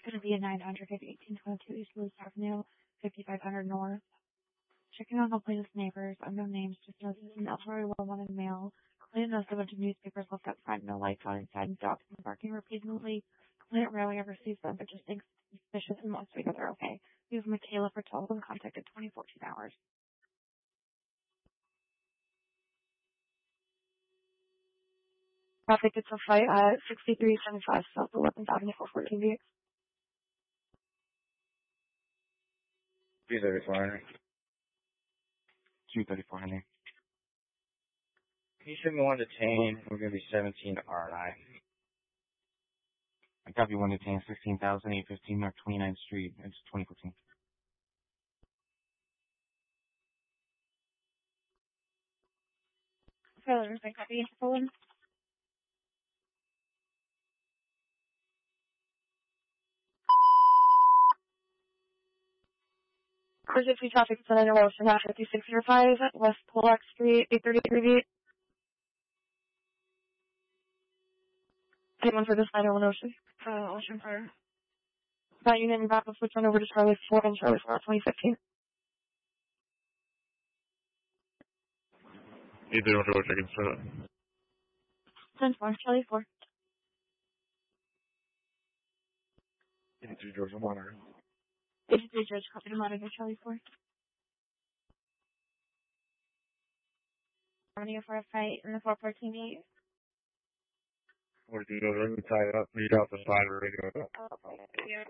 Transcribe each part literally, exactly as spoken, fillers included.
going to be a nine hundred at eighteen twenty-two East Louis Avenue, fifty-five hundred North. Checking on the latest neighbors, unknown names, just knows this is an elderly well-wanted male. Client knows a bunch of newspapers left outside, no lights on inside, and dogs and barking repeatedly. Client rarely ever sees them, but just thinks suspicious and wants to be sure they're okay. He was Michaela for telephone contact at twenty fourteen hours. Traffic gets a flight at sixty-three seventy-five South eleventh Avenue for fourteen B. two thirty-four hundred. two thirty-four hundred. You should be one detained. We're going to be seventeen R I. I copy one detained, sixteen thousand eight hundred fifteen North twenty-ninth Street. It's twenty fourteen. Trailers, I copy. Poland. Emergency traffic is on Ocean at fifty-six oh five West Pollock Street, eight thirty-three B. Anyone for this line on Ocean? Uh, Ocean Fire. That unit and back will switch on over to Charlie four and Charlie four twenty fifteen. Either one to check in set. ten four, Charlie four. eighty-three Georgia Monitor. eighty-three George, copy to monitor Charlie four. Running for a fight in the four fourteen B. What do you do? Let me tie it up. Read out the side of the radio. Oh, yeah.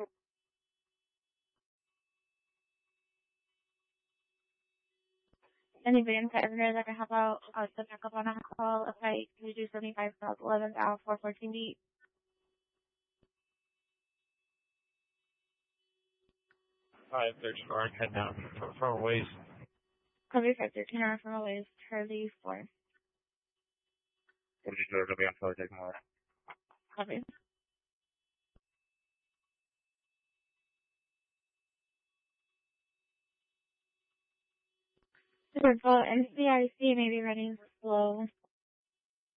Anybody in the area that can help out, uh, to pick up on a call, a fight, can you do seventy-five South eleventh Ave four fourteen B? five thirty-four, head down from, from a ways. Copy five thirteen hour from a ways, Charlie four. What did you do? It'll be on Philly taking more. Copy. Super full N C I C may be running slow.